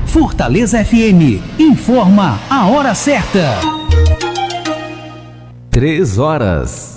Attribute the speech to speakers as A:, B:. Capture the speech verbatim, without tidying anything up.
A: Fortaleza F M informa a hora certa.
B: Três horas.